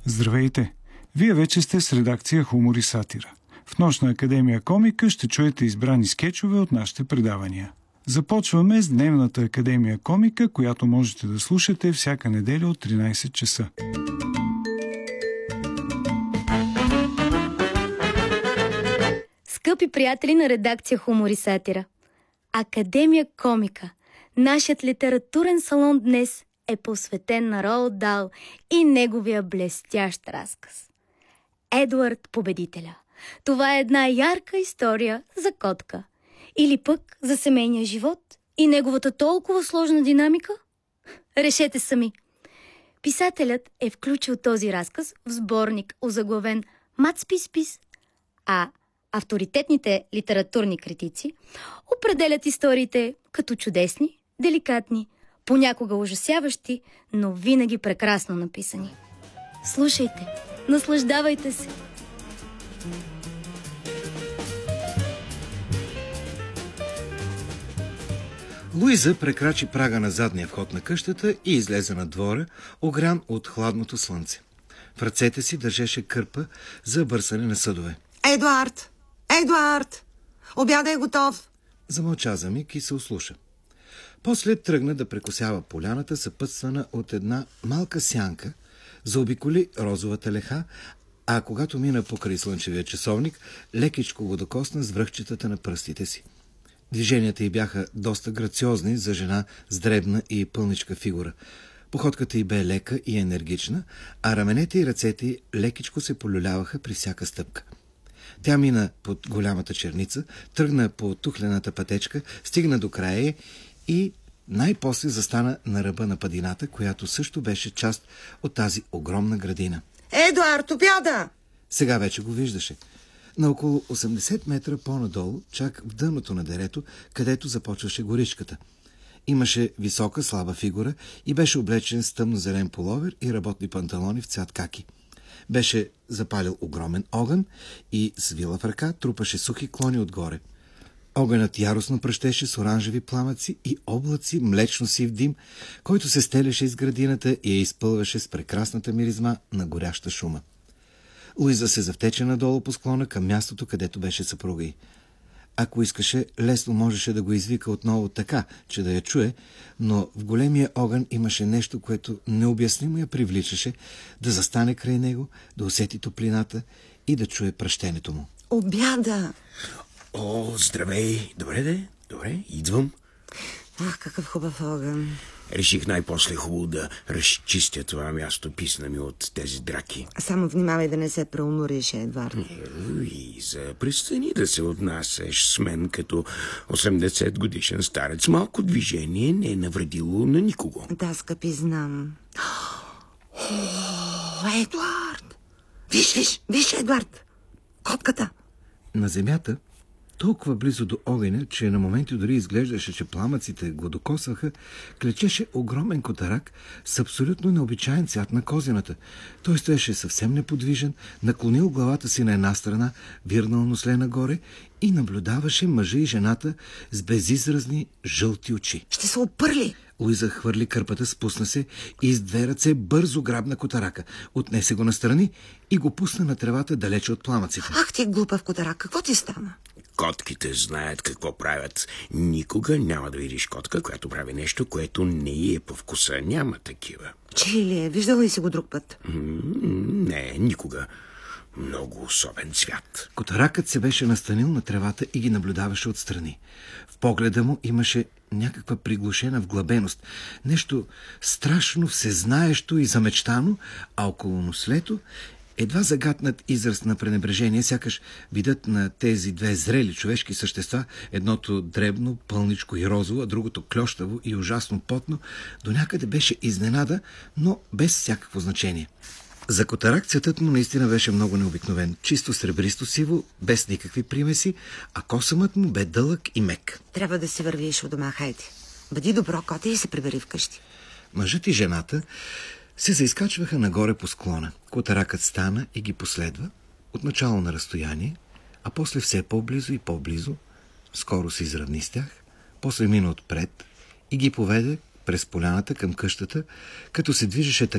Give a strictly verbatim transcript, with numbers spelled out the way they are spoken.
Здравейте! Вие вече сте с редакция Хумор и сатира. В Нощна академия комика ще чуете избрани скечове от нашите предавания. Започваме с Дневната академия комика, която можете да слушате всяка неделя от тринайсет часа. Скъпи приятели на редакция Хумор и сатира! Академия комика. Нашият литературен салон днес е посветен на Роалд Дал и неговия блестящ разказ Едуард Победителя. Това е една ярка история за котка. Или пък за семейния живот и неговата толкова сложна динамика? Решете сами. Писателят е включил този разказ в сборник, озаглавен Мат спис пис, а авторитетните литературни критици определят историите като чудесни, деликатни, понякога ужасяващи, но винаги прекрасно написани. Слушайте, наслаждавайте се! Луиза прекрачи прага на задния вход на къщата и излезе на двора, огрян от хладното слънце. В ръцете си държеше кърпа за бърсане на съдове. Едуард! Едуард! Обяда е готов! Замълча за миг и се услуша. После тръгна да прекосява поляната, съпътствана от една малка сянка, заобиколи розовата леха, а когато мина покрай слънчевия часовник, лекичко го докосна с връхчетата на пръстите си. Движенията й бяха доста грациозни за жена с дребна и пълничка фигура. Походката й бе лека и енергична, а раменете и ръцете й лекичко се полюляваха при всяка стъпка. Тя мина под голямата черница, тръгна по тухлената пътечка, стигна до края и най-после застана на ръба на падината, която също беше част от тази огромна градина. Едуард, обяда! Сега вече го виждаше. На около осемдесет метра по-надолу, чак в дъното на дерето, където започваше горичката. Имаше висока, слаба фигура и беше облечен с тъмно-зелен пуловер и работни панталони в цвят каки. Беше запалил огромен огън и с вила в ръка трупаше сухи клони отгоре. Огънът яростно пръщеше с оранжеви пламъци и облаци млечно сив дим, който се стелеше из градината и я изпълваше с прекрасната миризма на горяща шума. Луиза се завтече надолу по склона към мястото, където беше съпруга й. Ако искаше, лесно можеше да го извика отново така, че да я чуе, но в големия огън имаше нещо, което необяснимо я привличаше, да застане край него, да усети топлината и да чуе пръщенето му. Обяда! О, здравей! Добре де, добре, идвам. Ах, какъв хубав огън. Реших най-после хубаво да разчистя това място, писна ми от тези драки. Само внимавай да не се преумориш, Едвард. Луиза, престани да се отнасяш с мен като осемдесет годишен старец. Малко движение не е навредило на никого. Да, скъпи, знам. О, Едуард! Виж, виж, виж, Едуард! Котката! На земята, толкова близо до огъня, че на моменти дори изглеждаше, че пламъците го докосваха, клечеше огромен котарак с абсолютно необичаен цвят на козината. Той стоеше съвсем неподвижен, наклонил главата си на една страна, вирнал носле нагоре и наблюдаваше мъжа и жената с безизразни жълти очи. Ще се опърли! Луиза хвърли кърпата, спусна се и с две ръце бързо грабна котарака, отнесе го настрани и го пусна на тревата далече от пламъците. Ах ти, глупав котарак, какво ти стана? Котките знаят какво правят. Никога няма да видиш котка, която прави нещо, което не е по вкуса. Няма такива. Чили е, виждал ли си го друг път? М- не, никога. Много особен цвят. Котаракът се беше настанил на тревата и ги наблюдаваше отстрани. В погледа му имаше някаква приглушена вглъбеност, нещо страшно всезнаещо и замечтано, а около нослето едва загатнат израз на пренебрежение, сякаш видът на тези две зрели човешки същества, едното дребно, пълничко и розово, а другото клющаво и ужасно потно, до някъде беше изненада, но без всякакво значение. За котарак цветът му наистина беше много необикновен, чисто сребристо-сиво, без никакви примеси, а косъмът му бе дълъг и мек. Трябва да си вървиш от дома, хайде. Бъди добро, коте, и се прибери вкъщи. Мъжът и жената се заискачваха нагоре по склона. Котаракът стана и ги последва, отначало на разстояние, а после все по-близо и по-близо, скоро се изравни с тях, после мина отпред и ги поведе през поляната към къщата, като се движеше така